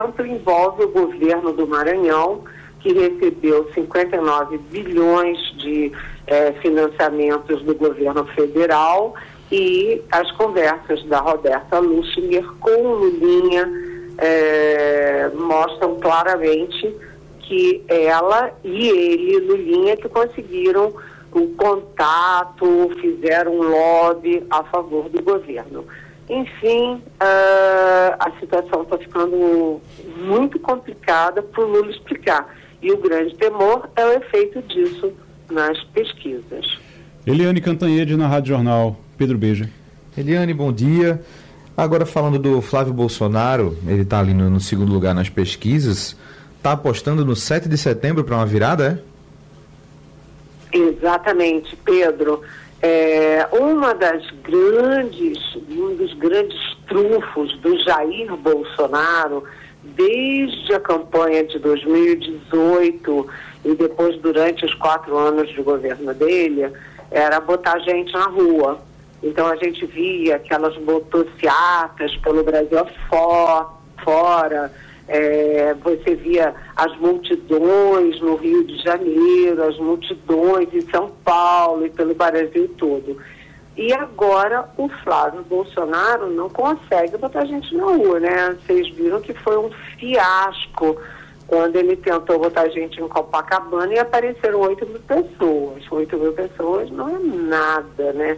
envolve o governo do Maranhão, que recebeu 59 bilhões de financiamentos do governo federal, e as conversas da Roberta Luchinger com o Lulinha mostram claramente que ela e ele, Lulinha, que conseguiram o contato, fizeram um lobby a favor do governo. Enfim, a situação está ficando muito complicada para o Lula explicar. E o grande temor é o efeito disso nas pesquisas. Eliane Cantanhede, na Rádio Jornal. Pedro Beja. Eliane, bom dia. Agora falando do Flávio Bolsonaro, ele está ali no segundo lugar nas pesquisas. Está apostando no 7 de setembro para uma virada, é? Exatamente, Pedro. Um dos grandes trunfos do Jair Bolsonaro, desde a campanha de 2018 e depois durante os 4 anos de governo dele, era botar gente na rua. Então a gente via aquelas motocicletas pelo Brasil fora, você via as multidões no Rio de Janeiro, as multidões em São Paulo e pelo Brasil todo. E agora o Flávio Bolsonaro não consegue botar gente na rua, né? Vocês viram que foi um fiasco quando ele tentou botar gente em Copacabana e apareceram 8 mil pessoas. 8 mil pessoas não é nada, né?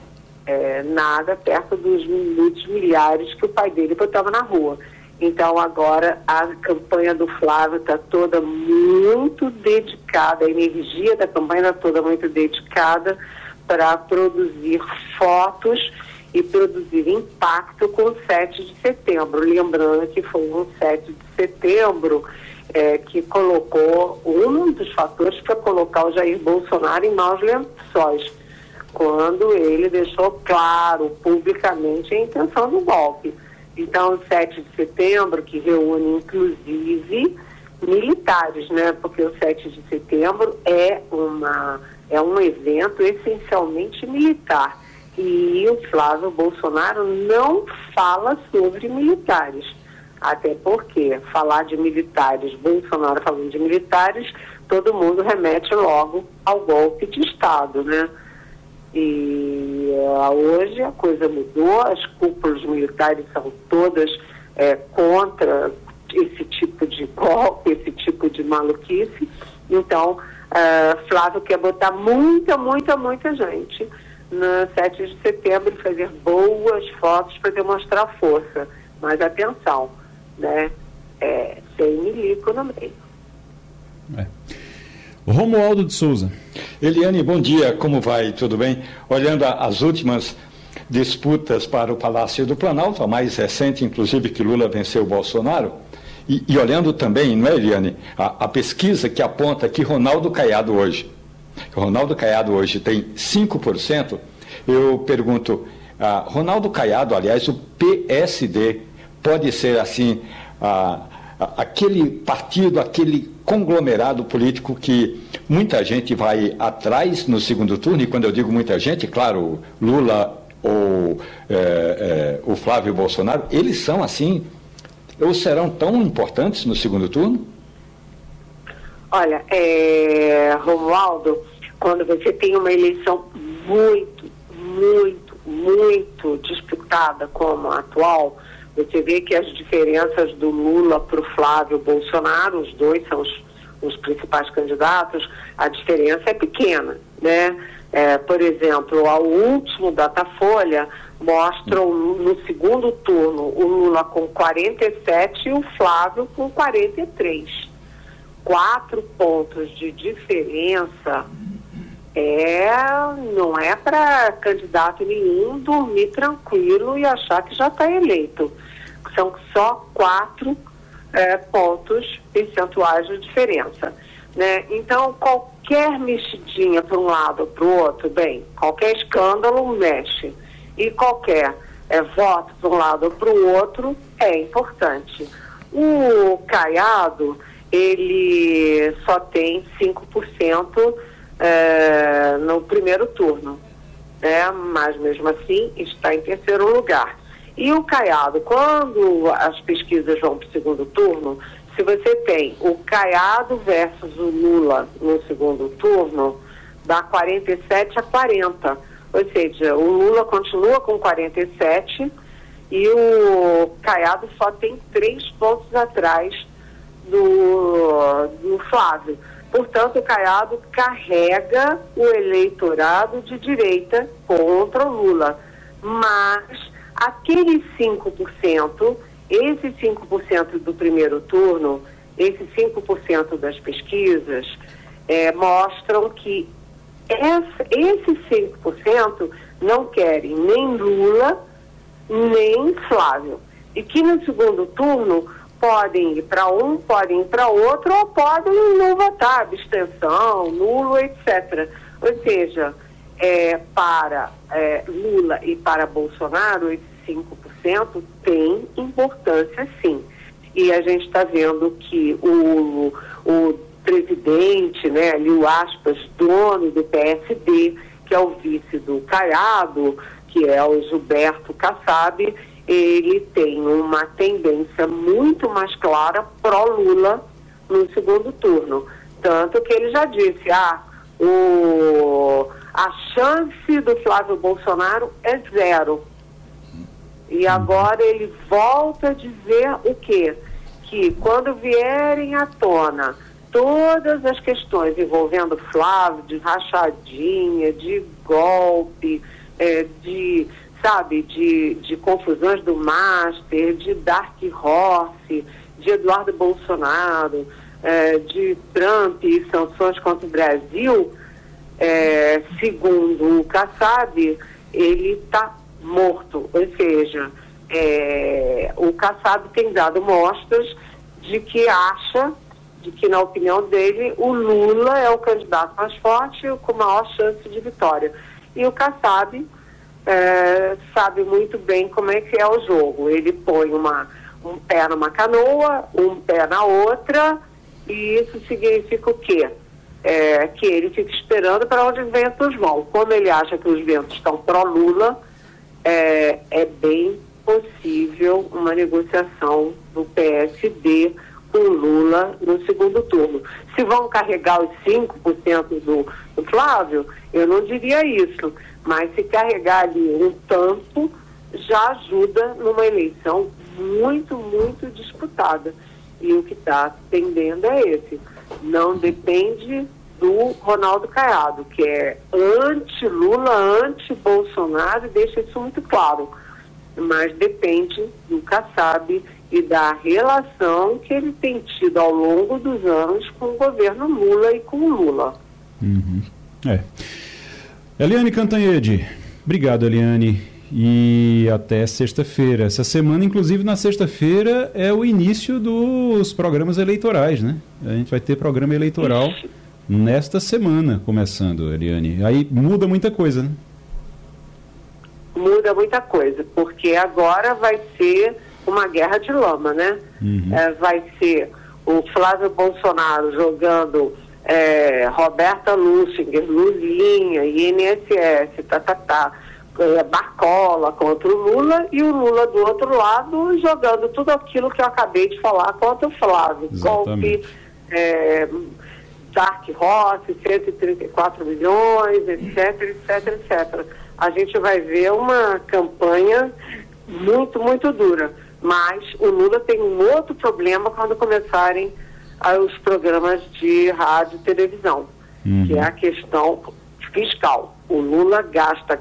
Nada perto dos milhares que o pai dele botava na rua. Então agora a campanha do Flávio está toda muito dedicada, a energia da campanha está toda muito dedicada para produzir fotos e produzir impacto com o 7 de setembro. Lembrando que foi um 7 de setembro que colocou, um dos fatores para colocar o Jair Bolsonaro em maus lençóis, quando ele deixou claro publicamente a intenção do golpe. Então, o 7 de setembro, que reúne inclusive militares, né? Porque o 7 de setembro é um evento essencialmente militar. E o Flávio Bolsonaro não fala sobre militares. Até porque falar de militares, Bolsonaro falando de militares, todo mundo remete logo ao golpe de Estado, né? E hoje a coisa mudou, as cúpulas militares são todas contra esse tipo de golpe, esse tipo de maluquice. Então, Flávio quer botar muita gente no 7 de setembro e fazer boas fotos para demonstrar força. Mas atenção, né? Sem milico no meio. Romualdo de Souza. Eliane, bom dia, como vai? Tudo bem? Olhando as últimas disputas para o Palácio do Planalto, a mais recente, inclusive, que Lula venceu o Bolsonaro, e olhando também, não é, Eliane, a pesquisa que aponta que Ronaldo Caiado hoje tem 5%, eu pergunto, Ronaldo Caiado, aliás, o PSD pode ser assim, aquele partido, aquele conglomerado político que muita gente vai atrás no segundo turno, e quando eu digo muita gente, claro, Lula ou o Flávio Bolsonaro, eles são assim, ou serão tão importantes no segundo turno? Olha, Romualdo, quando você tem uma eleição muito disputada como a atual, você vê que as diferenças do Lula para o Flávio Bolsonaro, os dois são os principais candidatos, a diferença é pequena, né? Por exemplo, o último Datafolha mostra no segundo turno o Lula com 47 e o Flávio com 43. 4 pontos de diferença não é para candidato nenhum dormir tranquilo e achar que já está eleito. São só 4 pontos percentuais de diferença, né? Então, qualquer mexidinha para um lado ou para o outro, qualquer escândalo mexe. E qualquer voto para um lado ou para o outro é importante. O Caiado, ele só tem 5% no primeiro turno, né? Mas mesmo assim está em terceiro lugar. E o Caiado, quando as pesquisas vão para o segundo turno, se você tem o Caiado versus o Lula no segundo turno, dá 47-40. Ou seja, o Lula continua com 47 e o Caiado só tem 3 pontos atrás do Flávio. Portanto, o Caiado carrega o eleitorado de direita contra o Lula. Mas aqueles 5%, esses 5% do primeiro turno, esses 5% das pesquisas, mostram que esses 5% não querem nem Lula, nem Flávio. E que no segundo turno podem ir para um, podem ir para outro, ou podem não votar, abstenção, nulo, etc. Ou seja, para Lula e para Bolsonaro, esses 5% tem importância, sim. E a gente está vendo que o presidente, né, ali o Aspas, dono do PSD, que é o vice do Caiado, que é o Gilberto Kassab, ele tem uma tendência muito mais clara pró-Lula no segundo turno. Tanto que ele já disse, a chance do Flávio Bolsonaro é 0. E agora ele volta a dizer o quê? Que quando vierem à tona todas as questões envolvendo Flávio, de rachadinha, de golpe, de confusões do Master, de Dark Horse, de Eduardo Bolsonaro, de Trump e sanções contra o Brasil, segundo o Kassab, ele está morto. Ou seja, o Kassab tem dado mostras de que acha, de que, na opinião dele, o Lula é o candidato mais forte com maior chance de vitória. E o Kassab sabe muito bem como é que é o jogo. Ele põe um pé numa canoa, um pé na outra, e isso significa o quê? Que ele fica esperando para onde os ventos vão. Como ele acha que os ventos estão pró-Lula, é bem possível uma negociação do PSD com Lula no segundo turno. Se vão carregar os 5% do Flávio, eu não diria isso, mas se carregar ali um tanto, já ajuda numa eleição muito, muito disputada. E o que está tendendo é esse. Não depende do Ronaldo Caiado, que é anti-Lula, anti-Bolsonaro, e deixa isso muito claro. Mas depende do Kassab e da relação que ele tem tido ao longo dos anos com o governo Lula e com o Lula. Uhum. Eliane Cantanhede, obrigado, Eliane, e até sexta-feira. Essa semana, inclusive, na sexta-feira é o início dos programas eleitorais, né? A gente vai ter programa eleitoral nesta semana, começando, Eliane. Aí muda muita coisa, né? Muda muita coisa, porque agora vai ser uma guerra de lama, né? Uhum. Vai ser o Flávio Bolsonaro jogando Roberta Luxinger, Luzinha, INSS, Barcola contra o Lula, e o Lula do outro lado jogando tudo aquilo que eu acabei de falar contra o Flávio. Exatamente. Golpe, Dark Horse, 134 milhões, etc, etc, etc. A gente vai ver uma campanha muito, muito dura. Mas o Lula tem um outro problema quando começarem os programas de rádio e televisão, que é a questão fiscal. O Lula gasta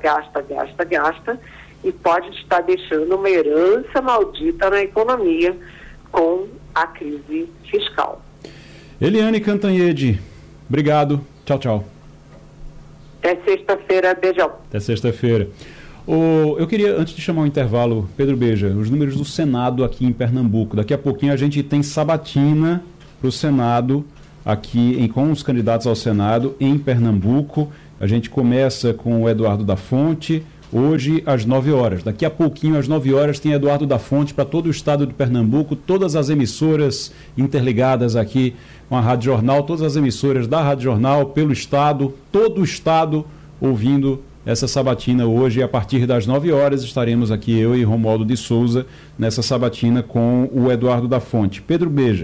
e pode estar deixando uma herança maldita na economia com a crise fiscal. Eliane Cantanhede, obrigado. Tchau, tchau. Até sexta-feira, beijão. Até sexta-feira. Eu queria, antes de chamar o intervalo, Pedro Beja, os números do Senado aqui em Pernambuco. Daqui a pouquinho a gente tem sabatina para o Senado, aqui com os candidatos ao Senado em Pernambuco. A gente começa com o Eduardo da Fonte, hoje às 9 horas. Daqui a pouquinho, às 9 horas, tem Eduardo da Fonte para todo o estado de Pernambuco, todas as emissoras interligadas aqui com a Rádio Jornal, todas as emissoras da Rádio Jornal, pelo estado, todo o estado ouvindo essa sabatina hoje, a partir das 9 horas, estaremos aqui eu e Romualdo de Souza nessa sabatina com o Eduardo da Fonte. Pedro Beja.